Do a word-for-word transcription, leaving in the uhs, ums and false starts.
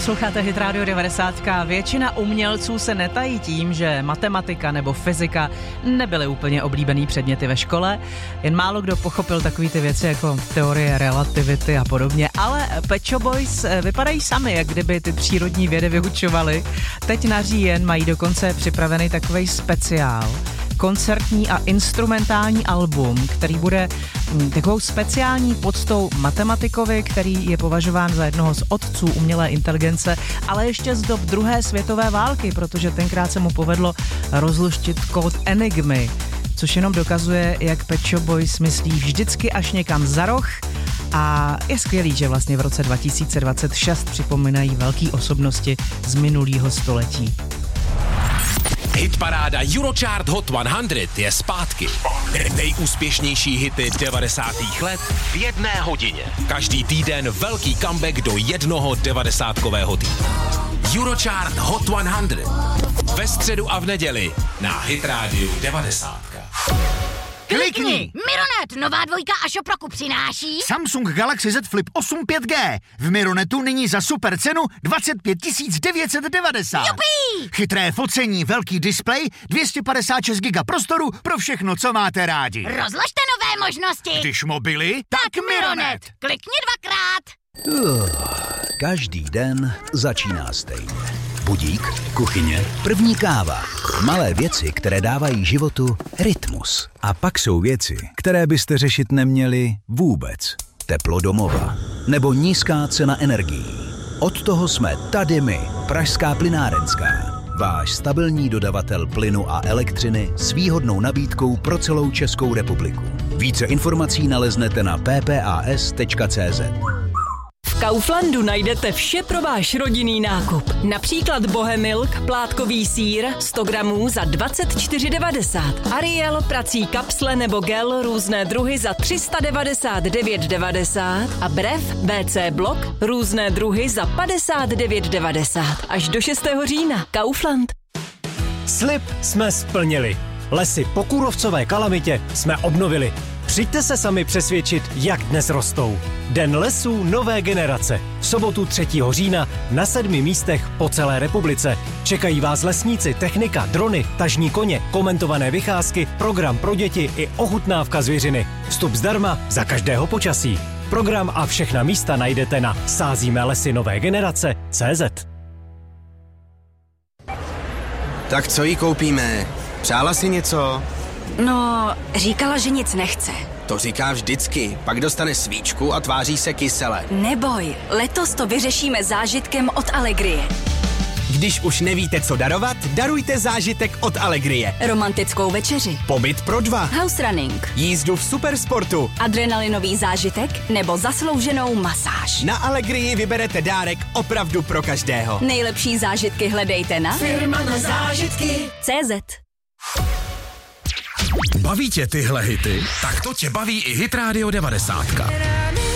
Posloucháte Hit Radio devadesát. Většina umělců se netají tím, že matematika nebo fyzika nebyly úplně oblíbený předměty ve škole. Jen málo kdo pochopil takový ty věci jako teorie relativity a podobně. Ale Pet Shop Boys vypadají sami, jak kdyby ty přírodní vědy vyučovali. Teď na říjen mají dokonce připravený takovej speciál. Koncertní a instrumentální album, který bude takovou speciální poctou matematikovi, který je považován za jednoho z otců umělé inteligence, ale ještě z dob druhé světové války, protože tenkrát se mu povedlo rozluštit kód Enigmy, což jenom dokazuje, jak Pet Shop Boys myslí vždycky až někam za roh. A je skvělý, že vlastně v roce dva tisíce dvacet šest připomínají velké osobnosti z minulého století. Hitparáda Eurochart Hot sto je zpátky. Nejúspěšnější hity devadesátých let v jedné hodině. Každý týden velký comeback do jednoho devadesátkového týdne. Eurochart Hot sto ve středu a v neděli na Hit Radio devadesát. Klikni! Mironet, nová dvojka a Šoproku přináší Samsung Galaxy Z Flip osm pět G. V Mironetu nyní za super cenu dvacet pět tisíc devět set devadesát. Jupí! Chytré focení, velký displej, dvě stě padesát šest giga prostoru pro všechno, co máte rádi. Rozložte nové možnosti. Když mobily, tak, tak Mironet. Klikni dvakrát. Uh, každý den začíná stejně. Budík, kuchyně, první káva. Malé věci, které dávají životu rytmus. A pak jsou věci, které byste řešit neměli vůbec. Teplo domova nebo nízká cena energií. Od toho jsme tady my, Pražská plynárenská. Váš stabilní dodavatel plynu a elektřiny s výhodnou nabídkou pro celou Českou republiku. Více informací naleznete na p p a s tečka c z. V Kauflandu najdete vše pro váš rodinný nákup. Například Bohemilk, plátkový sýr, sto gramů za dvacet čtyři devadesát. Ariel, prací kapsle nebo gel, různé druhy za tři sta devadesát devět devadesát. A Brev, bé cé blok, různé druhy za padesát devět devadesát. Až do šestého října. Kaufland. Slib jsme splnili. Lesy po kůrovcové kalamitě jsme obnovili. Přijďte se sami přesvědčit, jak dnes rostou. Den lesů nové generace. V sobotu třetího října na sedmi místech po celé republice. Čekají vás lesníci, technika, drony, tažní koně, komentované vycházky, program pro děti i ochutnávka zvěřiny. Vstup zdarma za každého počasí. Program a všechna místa najdete na sázíme lesy nové generace tečka cé zet. Tak co jí koupíme? Přála si něco? No, říkala, že nic nechce. To říká vždycky, pak dostane svíčku a tváří se kysele. Neboj, letos to vyřešíme zážitkem od Allegrie. Když už nevíte, co darovat, darujte zážitek od Allegrie. Romantickou večeři. Pobyt pro dva. House running. Jízdu v supersportu. Adrenalinový zážitek nebo zaslouženou masáž. Na Allegrii vyberete dárek opravdu pro každého. Nejlepší zážitky hledejte na Firma na zážitky tečka cé zet. Baví tě tyhle hity? Tak to tě baví i Hit Radio devadesát.